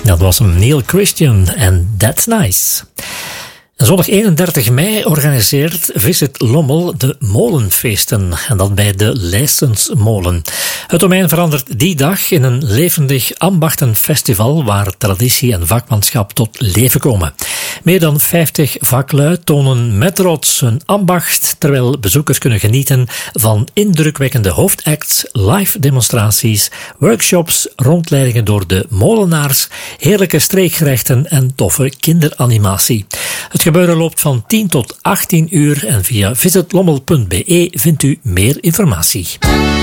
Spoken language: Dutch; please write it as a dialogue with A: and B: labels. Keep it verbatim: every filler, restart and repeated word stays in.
A: Dat was hem, Neil Christian en That's Nice. Zondag eenendertig mei organiseert Visit Lommel de molenfeesten, en dat bij de Leijsensmolen. Het domein verandert die dag in een levendig ambachtenfestival waar traditie en vakmanschap tot leven komen. Meer dan vijftig vaklui tonen met trots hun ambacht, terwijl bezoekers kunnen genieten van indrukwekkende hoofdacts, live demonstraties, workshops, rondleidingen door de molenaars, heerlijke streekgerechten en toffe kinderanimatie. Het gebeuren loopt van tien tot achttien uur en via visitlommel punt be vindt u meer informatie.